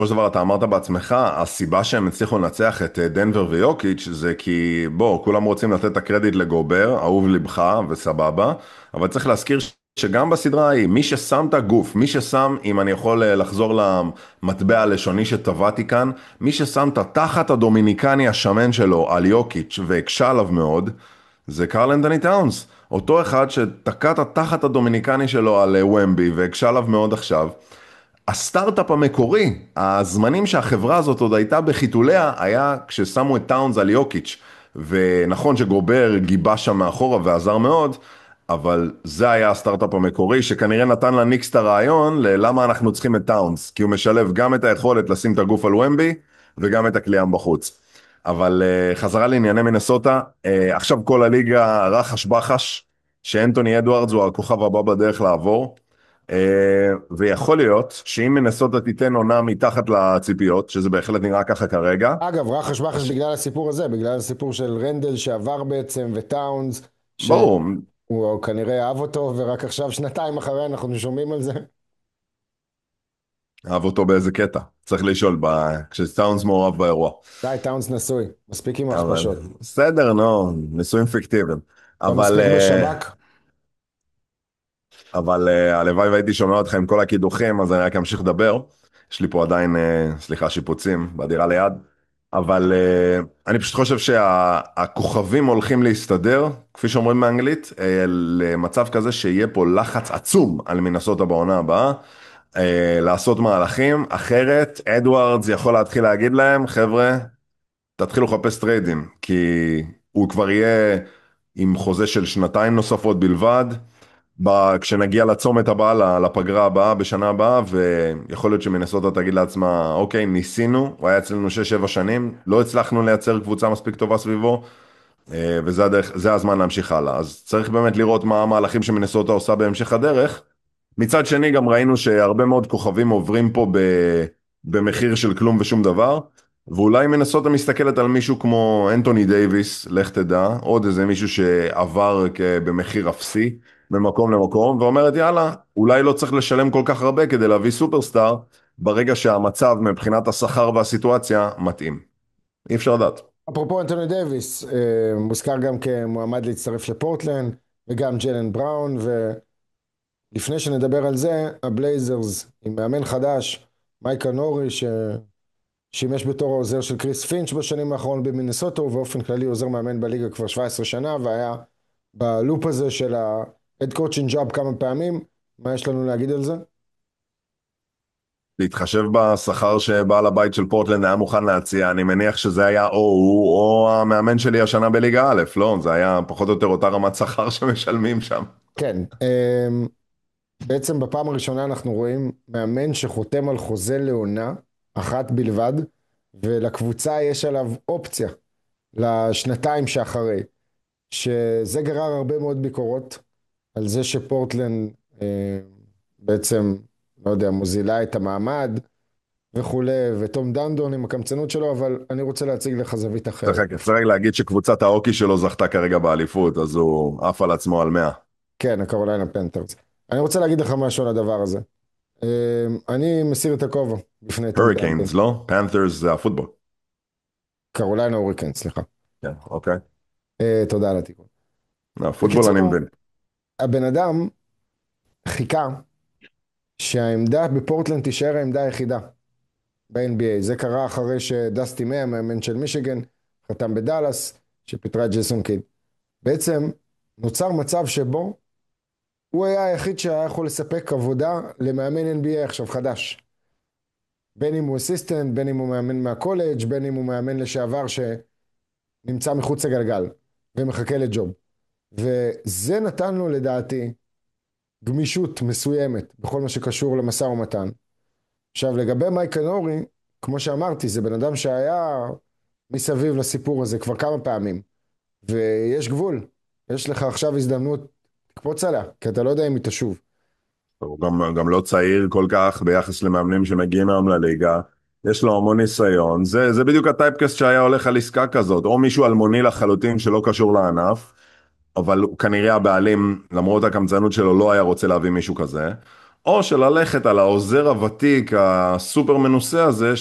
של דבר אתה אמרת בעצמך, הסיבה שהם הצליחו לנצח את דנבר ויוקיץ' זה כי בוא, כולם רוצים לתת את הקרדיט לגובר, אהוב לבך וסבבה, אבל צריך להזכיר שגם בסדרה ההיא, מי ששם את הגוף, מי ששם, אם אני יכול לחזור למטבע הלשוני שטבעתי כאן, מי ששם את התחת הדומיניקני השמן שלו על יוקיץ' והקשה עליו מאוד, זה קרל אנתוני טאונס, אותו אחד שתקע את התחת הדומיניקני שלו על ומבי והקשה עליו מאוד עכשיו. הסטארט-אפ המקורי, הזמנים שהחברה הזאת עוד הייתה בחיתוליה, היה כששמו את טאונס על יוקיץ'. ונכון שגובר גיבה שם מאחורה ועזר מאוד, אבל זה היה הסטארט-אפ המקורי, שכנראה נתן לניקס את הרעיון ללמה אנחנו צריכים את טאונס, כי הוא משלב גם את היכולת לשים את הגוף על ומבי, וגם את הקליעה בחוץ. אבל חזרה לענייני מינסוטה, עכשיו כל הליגה רחש בחש, שאנטוני אדוארדס הוא הכוכב הבא בדרך לעבור. ויכול להיות שאם מנסוטה תיתן עונה מתחת לציפיות, שזה בהחלט נראה ככה כרגע, אגב, רחש בחש בגלל הסיפור הזה, בגלל הסיפור של רנדל שעבר בעצם, וטאונס, ברור, שהוא כנראה אהב אותו, ורק עכשיו, שנתיים אחרי, אנחנו שומעים על זה. אהב אותו באיזה קטע, צריך לשאול, כשסטאונס מעורב באירוע. די, טאונס נשוי, מספיק עם אבל ההכפשות. בסדר, נו, ניסויים פיקטיביים. גם אבל, מספיק בשב"כ. אבל הלוואי והייתי שומע אותך עם כל הקידוחים, אז אני רק אמשיך לדבר. יש לי פה עדיין, סליחה, שיפוצים בדירה ליד. אבל אני פשוט חושב שהכוכבים הולכים להסתדר, כפי שאומרים באנגלית, למצב כזה שיהיה פה לחץ עצום על מינסוטה בעונה הבאה, לעשות מהלכים, אחרת אדוארדס יכול להתחיל להגיד להם, חבר'ה, תתחילו לחפש טריידים, כי הוא כבר יהיה עם חוזה של שנתיים נוספות בלבד, כשנגיע לצומת הבאה, לפגרה הבאה, בשנה הבאה, ויכול להיות שמינסוטה תגיד לעצמה, אוקיי, ניסינו, הוא היה אצלנו 6-7 שנים, לא הצלחנו לייצר קבוצה מספיק טובה סביבו, וזה הדרך, זה הזמן להמשיך הלאה. אז צריך באמת לראות מה המהלכים שמינסוטה עושה בהמשך הדרך. מצד שני, גם ראינו שהרבה מאוד כוכבים עוברים פה במחיר של כלום ושום דבר, ואולי מינסוטה מסתכלת על מישהו כמו אנטוני דייביס, לך תדע, עוד איזה מישהו שעבר במחיר אפסי, ממקום למקום, ואומרת יאללה, אולי לא צריך לשלם כל כך הרבה כדי להביא סופרסטאר, ברגע שהמצב מבחינת השכר והסיטואציה מתאים. אי אפשר לדעת. אפרופו אנטוני דייוויס, מוזכר גם כמועמד להצטרף לפורטלנד, וגם ג'לן בראון, ולפני שנדבר על זה, הבלייזרס עם מאמן חדש, מייקה נורי, ששימש בתור העוזר של קריס פינץ' בשנים האחרונות במינסוטה, ובאופן כללי עוזר מאמן בליגה כבר 17 שנה, והיה בלופ הזה של ה-head coaching job כמה פעמים. מה יש לנו להגיד על זה? להתחשב בשכר שבעל הבית של פורטלנד היה מוכן להציע, אני מניח שזה היה או הוא או המאמן שלי השנה בליגה א', לא? זה היה פחות או יותר אותה רמת שכר שמשלמים שם. כן, בעצם בפעם הראשונה אנחנו רואים מאמן שחותם על חוזה לעונה אחת בלבד, ולקבוצה יש עליו אופציה לשנתיים שאחרי, שזה גרר הרבה מאוד ביקורות על זה שפורטלנד בעצם, לא יודע, מוזילה את המעמד וכולי, וטום דנדון עם הקמצנות שלו, אבל אני רוצה להציג לך זווית אחרת. צריך רק להגיד שקבוצת ההוקי שלו זכתה כרגע באליפות, אז הוא עף על עצמו על 100. כן, הקרוליינה פנתרס. אני רוצה להגיד לך משהו על הדבר הזה. אני מסיר את הכובע בפני טום דנדון. הוריקינס, לא? פנתרס זה הפוטבול. קרוליינה הוריקנס, סליחה. כן, אוקיי. תודה על התיקון. הפוטבול אני בקיצור, מבין. הבן אדם חיכה שהעמדה בפורטלנד תישאר העמדה היחידה ב-NBA. זה קרה אחרי שדסטי מאי, המאמן של מישיגן, חתם בדאלאס, שפיטרה את ג'ייסון קיד. בעצם נוצר מצב שבו הוא היה היחיד שהיה יכול לספק עבודה למאמן NBA עכשיו חדש. בין אם הוא אסיסטנט, בין אם הוא מאמן מהקולג', בין אם הוא מאמן לשעבר שנמצא מחוץ לגלגל ומחכה לג'וב. וזה נתן לו לדעתי גמישות מסוימת בכל מה שקשור למשא ומתן. עכשיו לגבי מייקה נורי, כמו שאמרתי, זה בן אדם שהיה מסביב לסיפור הזה כבר כמה פעמים, ויש גבול. יש לך עכשיו הזדמנות לקפוץ עליה, כי אתה לא יודע אם היא תשוב. הוא גם לא צעיר כל כך ביחס למאמנים שמגיעים היום לליגה. יש לו המון ניסיון. זה בדיוק הטייפקאסט שהיה הולך על עסקה כזאת. או מישהו אלמוני לחלוטין שלא קשור לענף, אבל כנראה הבעלים, למרות הקמצנות שלו, לא היה רוצה להביא מישהו כזה. או של ללכת על העוזר הוותיק הסופר מנוסה הזה,